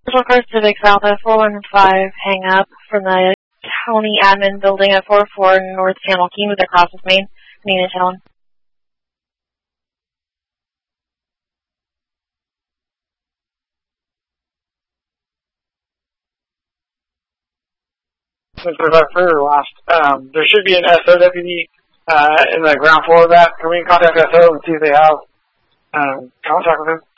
Central Car Civic South at 415, hang up from the county admin building at 44 North Channel Key with across with Main and Channel. Since we're about further lost, there should be an SO deputy in the ground floor of that. Can we contact SO and see if they have contact with him?